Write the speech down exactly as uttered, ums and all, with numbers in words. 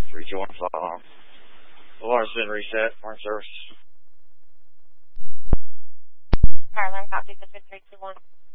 three two one flight alarm. Alarm's been reset. Morning service. Fire alarm copy, Pacific three two one.